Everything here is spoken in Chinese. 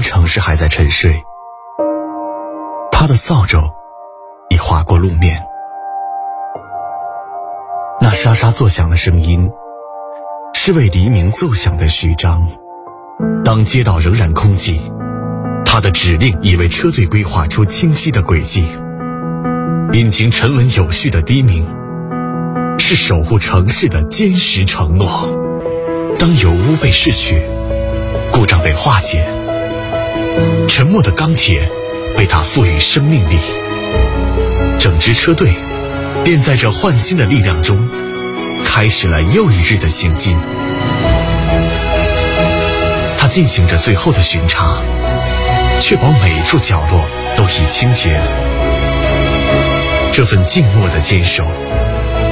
城市还在沉睡，他的扫帚已划过路面。那沙沙作响的声音，是为黎明奏响的序章。当街道仍然空寂，他的指令已为车队规划出清晰的轨迹。引擎沉稳有序的低鸣，是守护城市的坚实承诺。当油污被拭去，故障被化解，沉默的钢铁被他赋予生命力。整支车队便在这焕新的力量中开始了又一日的行进。他进行着最后的巡查，确保每一处角落都已清洁。这份静默的坚守